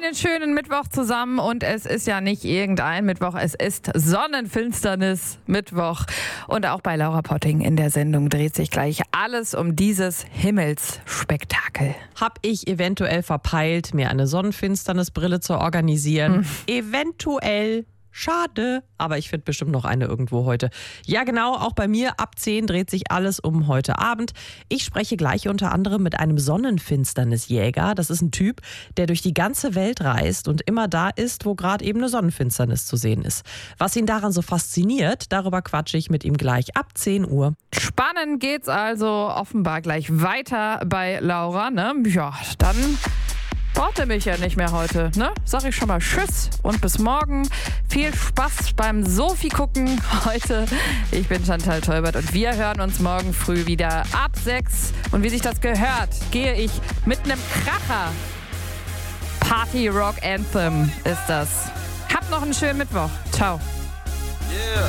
Einen schönen Mittwoch zusammen und es ist ja nicht irgendein Mittwoch, es ist Sonnenfinsternis Mittwoch. Und auch bei Laura Potting in der Sendung dreht sich gleich alles um dieses Himmelsspektakel. Hab ich eventuell verpeilt, mir eine Sonnenfinsternisbrille zu organisieren? Eventuell. Schade, aber ich finde bestimmt noch eine irgendwo heute. Ja genau, auch bei mir ab 10 dreht sich alles um heute Abend. Ich spreche gleich unter anderem mit einem Sonnenfinsternisjäger. Das ist ein Typ, der durch die ganze Welt reist und immer da ist, wo gerade eben eine Sonnenfinsternis zu sehen ist. Was ihn daran so fasziniert, darüber quatsche ich mit ihm gleich ab 10 Uhr. Spannend geht's also offenbar gleich weiter bei Laura, ne? Ja, dann braucht er mich ja nicht mehr heute, ne? Sag ich schon mal Tschüss und bis morgen. Viel Spaß beim Sophie gucken heute. Ich bin Chantal Teubert und wir hören uns morgen früh wieder ab 6. Und wie sich das gehört, gehe ich mit einem Kracher. Party Rock Anthem ist das. Habt noch einen schönen Mittwoch. Ciao.